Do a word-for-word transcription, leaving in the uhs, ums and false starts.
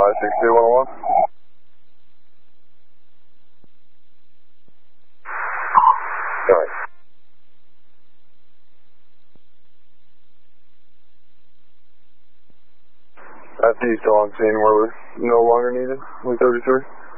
five six two one one. Sorry. After you still on scene where we're no longer needed, we thirty-three.